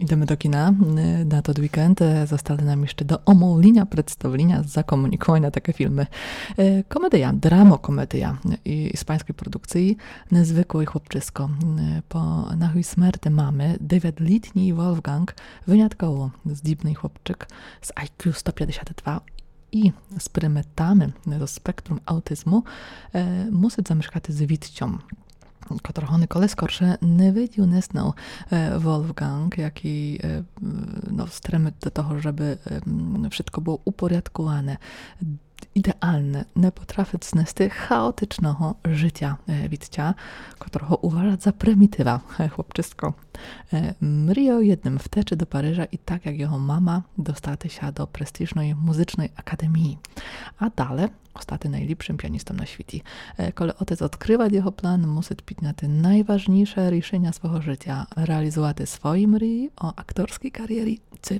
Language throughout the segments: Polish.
Ideme do kina na ten weekend. Zostały nam jeszcze do omówienia, przedstawienia, zakomunikowania takie filmy. Komedia, dramo-komedia hiszpańskiej produkcji, niezwykłe chłopczysko. Po naszej śmierci mamy dziewięcioletni Wolfgang, wyjątkowo zdібний chłopczyk z IQ 152 i z prymitami do spektrum autyzmu, musi zamieszkać z Witcią, коли скорше не видів не знав Wolfgang, який стремить до того, щоб wszystko było упорядковане, idealne, nie potrafi znести chaotycznego życia Witcia, którego uważa za prymitywa chłopczysko. Mrije o jednym, wteczy do Paryża i tak jak jego mama dostati się do prestiżnej muzycznej akademii. A dalej stati najlepszym pianistą na świecie. Kiedy ojciec odkrywa jego plan, musi підняти najważniejsze рішення swojego życia, realizować swoje mrії o aktorskiej karierze,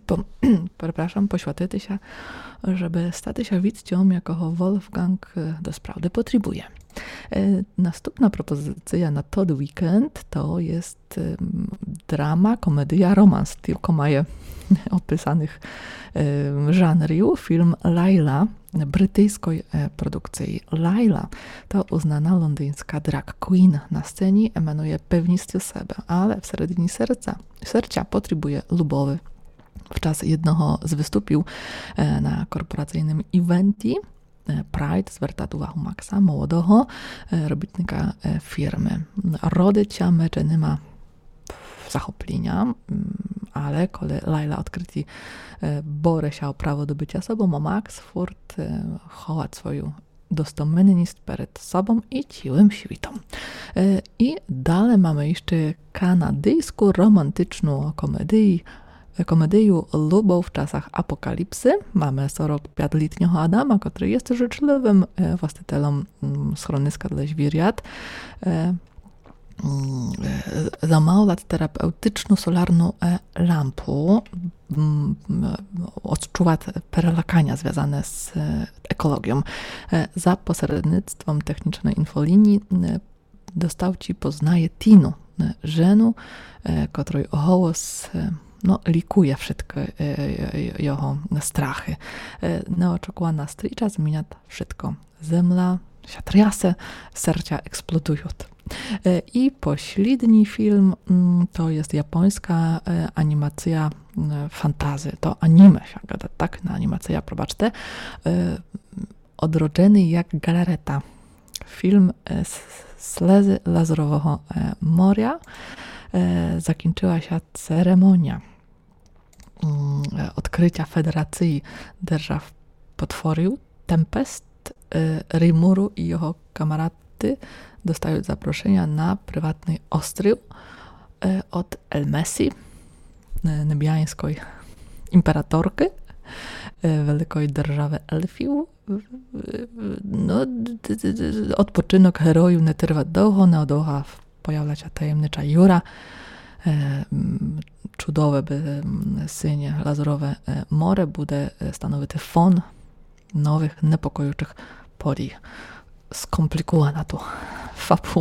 poświęcić się, żeby stać się Witcią, jakiego Wolfgang dosłownie potrzebuje. Następna propozycja na ten weekend to jest drama, komedia, romans. Tylko mają opisanych żanrów. Film Laila, brytyjskiej produkcji. Laila to uznana londyńska drag queen. Na scenie emanuje pewnością siebie, ale w seredinie serca potrzebuje lubowy. W czas jednego z wystąpił na korporacyjnym evencie Pride zwертати увагу Макса, молодого робітника фірми. Родича мече нема захоплення, але коли Лайла відкриті бореться о право до bycia sobą, Макс фурт ховать свою dostomniejność przed sobą i całym światem. I dalej mamy jeszcze kanadyjską romantyczną komedię Lubo w czasach apokalipsy. Mamy 45-letniego Adama, który jest życzliwym właścicielem schroniska dla zwierząt. Zamawia terapeutyczną solarną lampę. Odczuwa przelakania związane z ekologią. Za pośrednictwem technicznej infolinii dostawcy poznaje Tinu, żonę, której głos likuje wszystko jego strachy. Nieoczekiwana stricza zmienia wszystko. Ziemia się trzęsie, serca eksplodują. I pośredni film to jest japońska animacja fantazy. To anime się gada, tak? Na animacja, probaczcie. Odrodzony jak galareta. Film Slzy Lazurowego Morza. Zakończyła się ceremonia odkrycia Federacji Держав Potworów. Tempest, Rimuru i jego kamarady dostają zaproszenia na prywatny ostróg od Elmesi, niebiańskiej imperatorki, wielkiej держаwy Elfiów. Odpoczynek herojów nie trwa długo, na pojawia się tajemnicza Jura, cudowne synie Lazurowe More będzie stanowić fon nowych, niepokojących podii. Skomplikowana to fabuła.